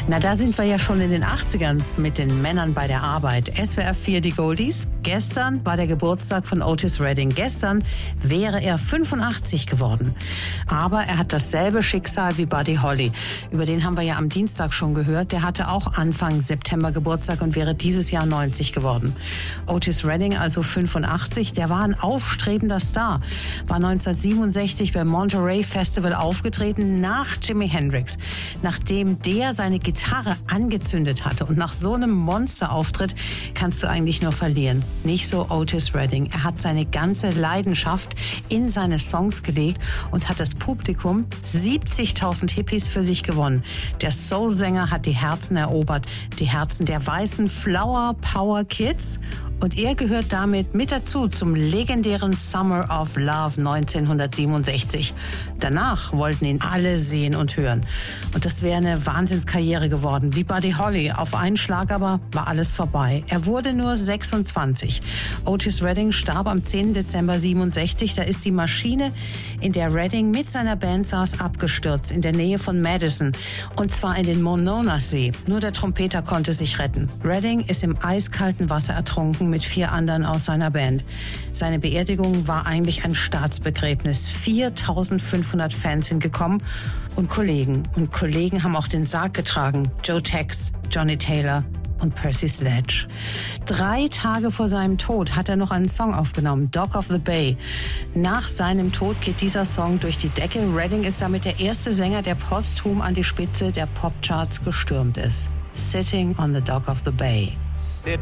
Na, da sind wir ja schon in den 80ern mit den Männern bei der Arbeit. SWR 4, die Goldies. Gestern war der Geburtstag von Otis Redding. Gestern wäre er 85 geworden. Aber er hat dasselbe Schicksal wie Buddy Holly. Über den haben wir ja am Dienstag schon gehört. Der hatte auch Anfang September Geburtstag und wäre dieses Jahr 90 geworden. Otis Redding, also 85, der war ein aufstrebender Star. War 1967 beim Monterey Festival aufgetreten nach Jimi Hendrix. Nachdem der seine Gitarre angezündet hatte. Und nach so einem Monsterauftritt kannst du eigentlich nur verlieren. Nicht so Otis Redding. Er hat seine ganze Leidenschaft in seine Songs gelegt und hat das Publikum, 70.000 Hippies, für sich gewonnen. Der Soul-Sänger hat die Herzen erobert. Die Herzen der weißen Flower Power Kids. Und er gehört damit mit dazu zum legendären Summer of Love 1967. Danach wollten ihn alle sehen und hören. Und das wäre eine Wahnsinnskarriere geworden, wie Buddy Holly. Auf einen Schlag aber war alles vorbei. Er wurde nur 26. Otis Redding starb am 10. Dezember 67. Da ist die Maschine, in der Redding mit seiner Band saß, abgestürzt in der Nähe von Madison. Und zwar in den Monona-See. Nur der Trompeter konnte sich retten. Redding ist im eiskalten Wasser ertrunken mit 4 anderen aus seiner Band. Seine Beerdigung war eigentlich ein Staatsbegräbnis. 4.500 Fans sind gekommen und Kollegen. Und Kollegen haben auch den Sarg getragen. Joe Tex, Johnny Taylor und Percy Sledge. 3 Tage vor seinem Tod hat er noch einen Song aufgenommen, Dock of the Bay. Nach seinem Tod geht dieser Song durch die Decke. Redding ist damit der erste Sänger, der posthum an die Spitze der Popcharts gestürmt ist. Sitting on the Dock of the Bay. Sitting